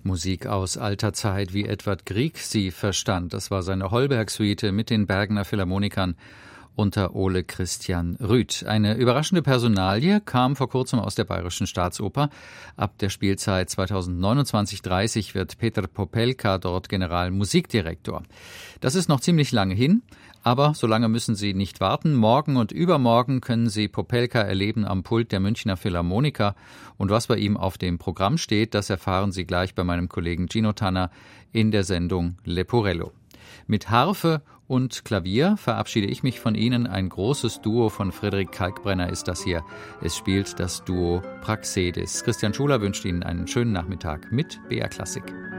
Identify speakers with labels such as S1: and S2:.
S1: Musik aus alter Zeit, wie Edvard Grieg sie verstand. Das war seine Holberg-Suite mit den Bergener Philharmonikern unter Ole Christian Rüth. Eine überraschende Personalie kam vor kurzem aus der Bayerischen Staatsoper. Ab der Spielzeit 2029/30 wird Peter Popelka dort Generalmusikdirektor. Das ist noch ziemlich lange hin, aber so lange müssen Sie nicht warten. Morgen und übermorgen können Sie Popelka erleben am Pult der Münchner Philharmoniker. Und was bei ihm auf dem Programm steht, das erfahren Sie gleich bei meinem Kollegen Gino Tanner in der Sendung Leporello. Mit Harfe und Klavier verabschiede ich mich von Ihnen. Ein großes Duo von Frederik Kalkbrenner ist das hier. Es spielt das Duo Praxedis. Christian Schuler wünscht Ihnen einen schönen Nachmittag mit BR Klassik.